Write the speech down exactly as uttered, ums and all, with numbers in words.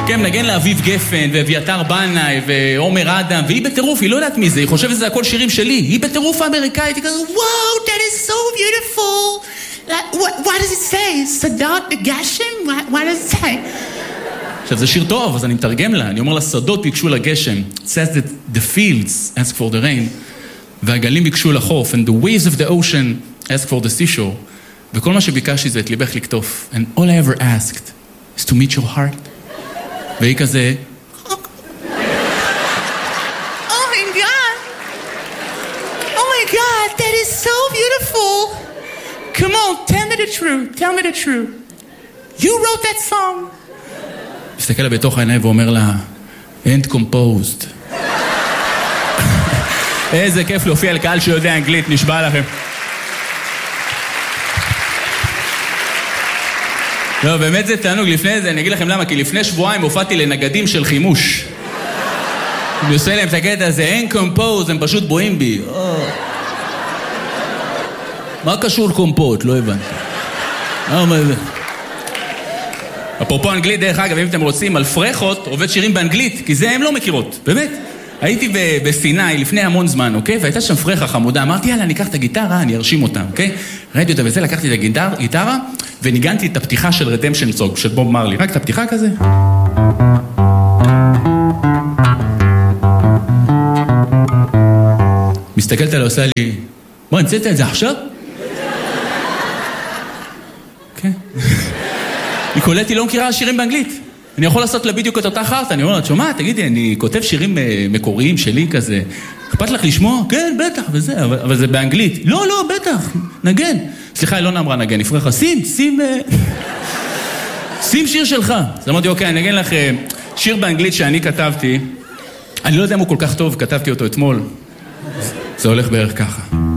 כן, מנגן לאביב גפן, ואביתר בנאי, ועומר אדם, והיא בטירוף, היא לא יודעת מי זה, היא חושבת שזה הכל שירים שלי, היא בטירוף האמריקאית, היא כזה, וואו, that is so beautiful. Like, what, what does it say? סדות בגשם? What, what does it say? עכשיו, זה שיר טוב, אז אני מתרגם לה, אני אומר לה, שדות ביקשו לגשם. It says that the fields ask for the rain, והגלים ביקשו לחוף, and the waves of the ocean ask for the seashore. וכל מה שביקשתי זה את ליבך לקטוף. And all I ever asked is to meet your heart. והיא כזה... Oh my God! Oh my God, that is so beautiful! Come on, tell me the truth, tell me the truth. You wrote that song? מסתכל לה בתוך העיניים ואומר לה, End composed. איזה כיף להופיע לקהל שיודע אנגלית, נשבע לכם. לא, באמת זה תענוג. לפני זה, אני אגיד לכם למה, כי לפני שבועיים הופעתי לנגדים של חימוש. אני עושה להם את הקטע הזה, אין קומפוז, הם פשוט בואים בי. מה קשור קומפות? לא הבנתי. אפרופו אנגלית, דרך אגב, אם אתם רוצים, על פרחות עובד שירים באנגלית, כי זה הם לא מכירות, באמת. הייתי בסיני לפני המון זמן, אוקיי? והייתה שם פרחה חמודה, אמרתי, יאללה, אני אקח את הגיטרה, אני ארשים אותה, אוקיי? ראיתי אותה וזה, לקחתי את הגיטרה, וניגנתי את הפתיחה של רדמפשן סונג, של בוב מרלי. רק את הפתיחה כזה. מסתכלת עליה, עושה לי, בוא, נצאת את זה עכשיו? כן. היא קולטתי, לא מכירה שירים באנגלית. אני יכול לעשות לה בדיוק את אותה חרטה, אני אומר לה, תשמע, תגידי, אני כותב שירים מקוריים שלי כזה, אכפת לך לשמוע? כן, בטח, וזה, אבל, אבל זה באנגלית. לא, לא, בטח, נגן. סליחה, היא לא נאמרה נגן, נפרחה, שים, שים, שים שיר שלך. אז אמרתי, אוקיי, אני נגן לך שיר באנגלית שאני כתבתי, אני לא יודע אם הוא כל כך טוב, כתבתי אותו אתמול. זה הולך בערך ככה.